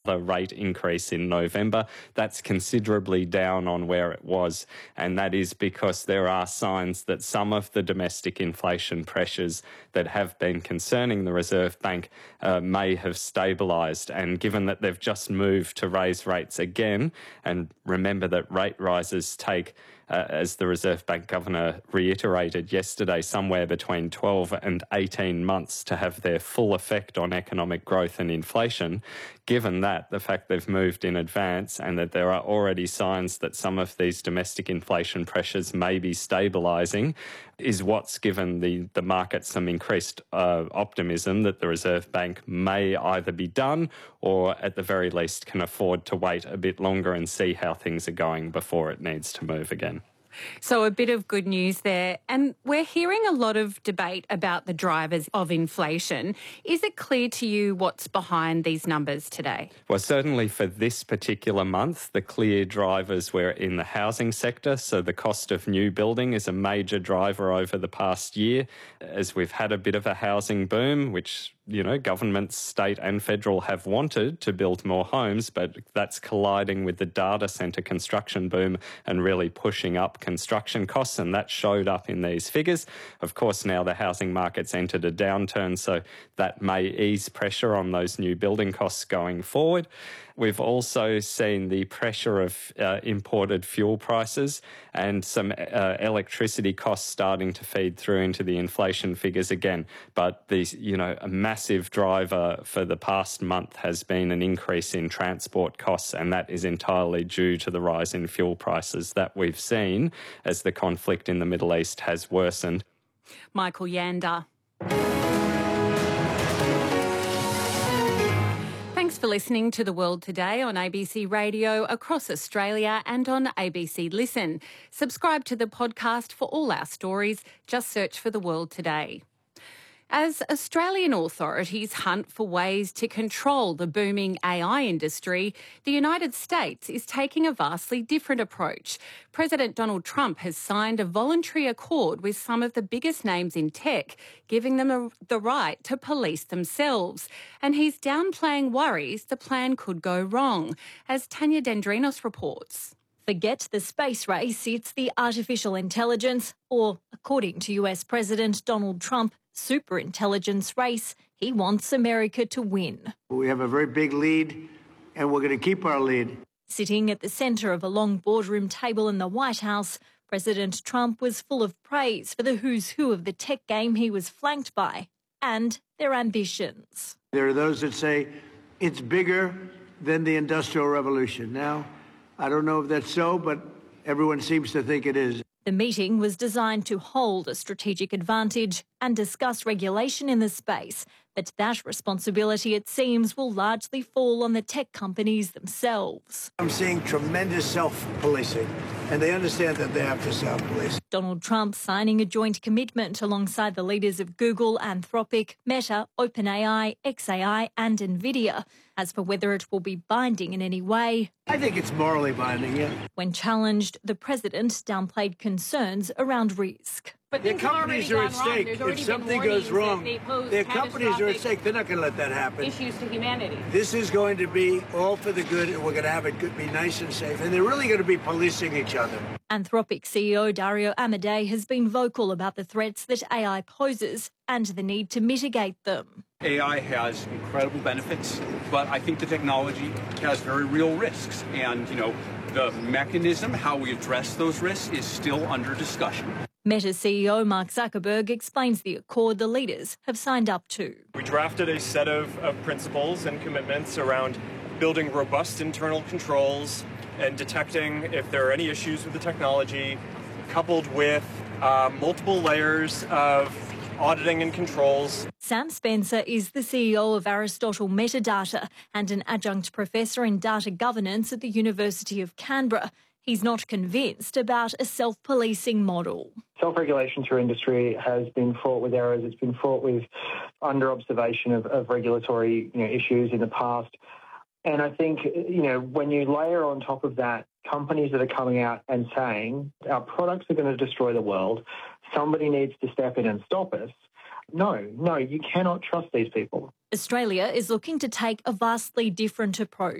the rate increase in November. That's considerably down on where it was, and that is because there are signs that some of the domestic inflation pressures that have been concerning the Reserve Bank may have stabilised. And given that they've just moved to raise rates again, and remember that rate rises take, as the Reserve Bank Governor reiterated yesterday, somewhere between 12 and 18 months to have their full effect on economic growth and inflation. Given that, the fact they've moved in advance and that there are already signs that some of these domestic inflation pressures may be stabilising is what's given the market some increased optimism that the Reserve Bank may either be done or at the very least can afford to wait a bit longer and see how things are going before it needs to move again. So a bit of good news there. And we're hearing a lot of debate about the drivers of inflation. Is it clear to you what's behind these numbers today? Well, certainly for this particular month, the clear drivers were in the housing sector. So the cost of new building is a major driver over the past year, as we've had a bit of a housing boom, which governments, state and federal, have wanted to build more homes, but that's colliding with the data centre construction boom and really pushing up construction costs, and that showed up in these figures. Of course, now the housing market's entered a downturn, so that may ease pressure on those new building costs going forward. We've also seen the pressure of imported fuel prices and some electricity costs starting to feed through into the inflation figures again. But a massive driver for the past month has been an increase in transport costs, and that is entirely due to the rise in fuel prices that we've seen as the conflict in the Middle East has worsened. Michael Yander. Thanks for listening to The World Today on ABC Radio across Australia and on ABC Listen. Subscribe to the podcast for all our stories. Just search for The World Today. As Australian authorities hunt for ways to control the booming AI industry, the United States is taking a vastly different approach. President Donald Trump has signed a voluntary accord with some of the biggest names in tech, giving them the right to police themselves. And he's downplaying worries the plan could go wrong, as Tanya Dendrinos reports. Forget the space race, it's the artificial intelligence, or, according to US President Donald Trump, superintelligence race he wants America to win. We have a very big lead, and we're going to keep our lead. Sitting at the centre of a long boardroom table in the White House, President Trump was full of praise for the who's who of the tech game he was flanked by and their ambitions. There are those that say it's bigger than the Industrial Revolution. Now, I don't know if that's so, but everyone seems to think it is. The meeting was designed to hold a strategic advantage and discuss regulation in the space, but that responsibility, it seems, will largely fall on the tech companies themselves. I'm seeing tremendous self-policing, and they understand that they have to self-police. Donald Trump signing a joint commitment alongside the leaders of Google, Anthropic, Meta, OpenAI, XAI and NVIDIA. As for whether it will be binding in any way, I think it's morally binding, yeah. When challenged, the president downplayed concerns around risk. But their companies are at stake. If something goes wrong, their companies are at stake. They're not going to let that happen. Issues to humanity. This is going to be all for the good, and we're going to have it be nice and safe. And they're really going to be policing each other. Anthropic CEO Dario Amodei has been vocal about the threats that AI poses and the need to mitigate them. AI has incredible benefits, but I think the technology has very real risks. And, the mechanism, how we address those risks, is still under discussion. Meta CEO Mark Zuckerberg explains the accord the leaders have signed up to. We drafted a set of principles and commitments around building robust internal controls and detecting if there are any issues with the technology, coupled with multiple layers of auditing and controls. Sam Spencer is the CEO of Aristotle Metadata and an adjunct professor in data governance at the University of Canberra. He's not convinced about a self-policing model. Self-regulation through industry has been fraught with errors. It's been fraught with under-observation of regulatory issues in the past. And I think, when you layer on top of that companies that are coming out and saying our products are going to destroy the world, somebody needs to step in and stop us. No, you cannot trust these people. Australia is looking to take a vastly different approach.